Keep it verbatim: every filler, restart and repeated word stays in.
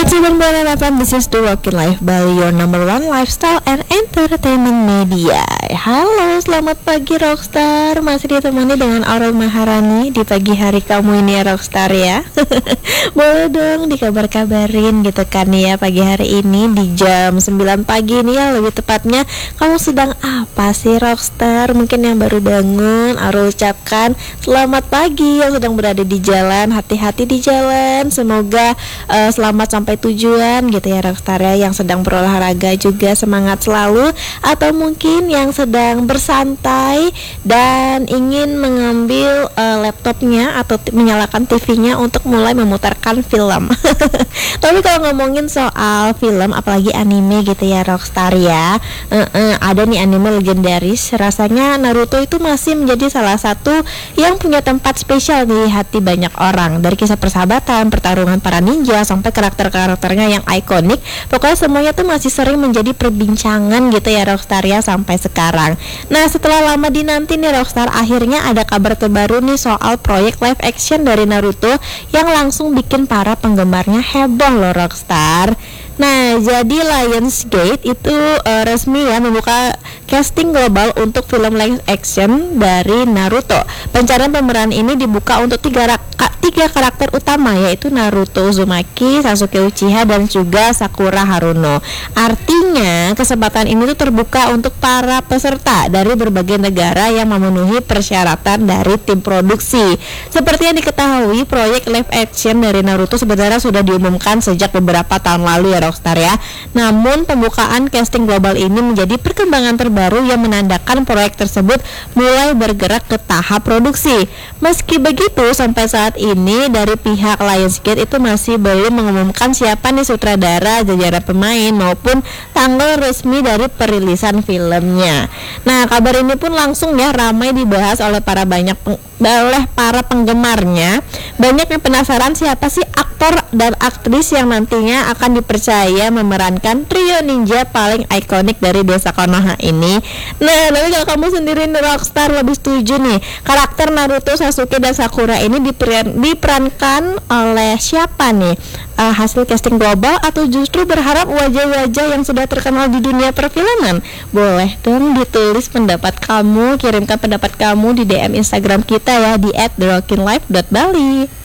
sembilan puluh delapan, this is the Rockin Life Bali, your number one lifestyle and entertainment media. Halo, selamat pagi Rockstar. Masih ditemani dengan Aurel Maharani di pagi hari kamu ini ya Rockstar ya. Boleh dong dikabar-kabarin gitu kan ya, pagi hari ini di jam sembilan pagi ini ya, lebih tepatnya kamu sedang apa sih Rockstar? Mungkin yang baru bangun, Aurel ucapkan selamat pagi. Yang sedang berada di jalan, hati-hati di jalan. Semoga uh, selamat sampai tujuan gitu ya Rockstar ya. Yang sedang berolahraga juga semangat selalu, atau mungkin yang sedang bersantai dan ingin mengambil uh, laptopnya atau t- menyalakan T V-nya untuk mulai memutarkan film. Tapi kalau ngomongin soal film, apalagi anime gitu ya Rockstar ya, uh-uh, ada nih anime legendaris. Rasanya Naruto itu masih menjadi salah satu yang punya tempat spesial di hati banyak orang. Dari kisah persahabatan, pertarungan para ninja, sampai karakter-karakternya yang ikonik, pokoknya semuanya tuh masih sering menjadi perbincangan gitu ya Rockstar ya sampai sekarang. Nah, setelah lama dinanti nih Rockstar, akhirnya ada kabar terbaru nih soal proyek live action dari Naruto yang langsung bikin para penggemarnya heboh loh Rockstar. Nah, jadi Lionsgate itu uh, resmi ya membuka casting global untuk film live action dari Naruto. Pencarian pemeran ini dibuka untuk tiga, raka, tiga karakter utama, yaitu Naruto Uzumaki, Sasuke Uchiha, dan juga Sakura Haruno. Artinya kesempatan ini tuh terbuka untuk para peserta dari berbagai negara yang memenuhi persyaratan dari tim produksi. Seperti yang diketahui, proyek live action dari Naruto sebenarnya sudah diumumkan sejak beberapa tahun lalu ya Rockstar ya. Namun pembukaan casting global ini menjadi perkembangan terbaru yang menandakan proyek tersebut mulai bergerak ke tahap produksi. Meski begitu, sampai saat ini dari pihak Lionsgate itu masih belum mengumumkan siapa nih sutradara, jajaran pemain maupun tanggal resmi dari perilisan filmnya. Nah, kabar ini pun langsung ya ramai dibahas oleh para banyak peng- oleh para penggemarnya. Banyak yang penasaran siapa sih aktor dan aktris yang nantinya akan dipercaya memerankan trio ninja paling ikonik dari desa Konoha ini. Nah, tapi kalau kamu sendiri nih Rockstar lebih setuju nih, karakter Naruto, Sasuke, dan Sakura ini diperan, diperankan oleh siapa nih? Uh, hasil casting global atau justru berharap wajah-wajah yang sudah terkenal di dunia perfilman? Boleh dong ditulis pendapat kamu, kirimkan pendapat kamu di D M Instagram kita ya di at the rockin life dot bali.